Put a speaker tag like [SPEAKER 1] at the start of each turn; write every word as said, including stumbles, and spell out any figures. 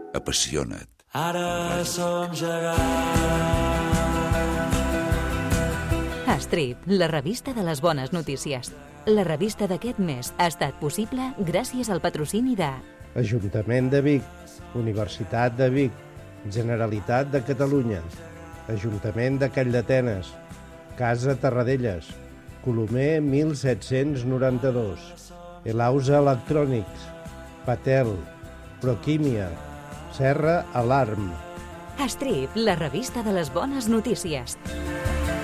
[SPEAKER 1] Apassiona't.
[SPEAKER 2] Ara som gegants.
[SPEAKER 3] Strip, la revista de les bones notícies. La revista d'aquest mes ha estat possible gràcies al patrocini de
[SPEAKER 4] Ajuntament de Vic, Universitat de Vic, Generalitat de Catalunya, Ajuntament de Calldetenes, Casa Terradellas, Colomer mil set-cents noranta-dos, Elausa Electrònics, Patel, Proquímia, Serra Alarm.
[SPEAKER 3] Strip, la revista de les bones notícies.